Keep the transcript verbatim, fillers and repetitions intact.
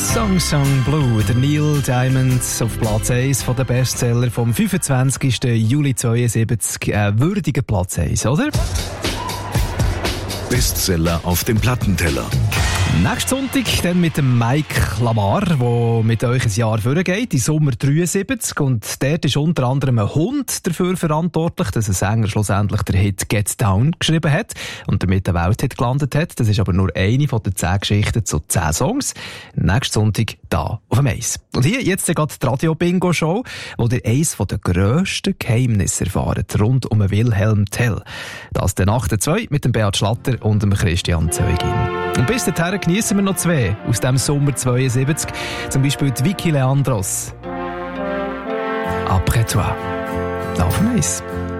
Song Song Blue, der Neil Diamond auf Platz eins von den Bestseller vom fünfundzwanzigsten Juli zweiundsiebzig. Ein würdiger Platz eins, oder? Bestseller auf dem Plattenteller. Nächsten Sonntag dann mit dem Mike Lamar, der mit euch ein Jahr vorgeht, im Sommer dreiundsiebzig. Und dort ist unter anderem ein Hund dafür verantwortlich, dass ein Sänger schlussendlich der Hit «Get Down» geschrieben hat und damit der Welthit gelandet hat. Das ist aber nur eine von den zehn Geschichten zu zehn Songs. Nächsten Sonntag da auf dem Eis. Und hier jetzt gerade die Radio-Bingo-Show, wo ihr eines der grössten Geheimnisse erfahrt rund um Wilhelm Tell. Das der Nacht zwei mit dem Beat Schlatter und dem Christian Zeugin. Und bis dahin geniessen wir noch zwei aus dem Sommer zweiundsiebzig. Zum Beispiel die Vicky Leandros. Après toi. Auf dem Eis.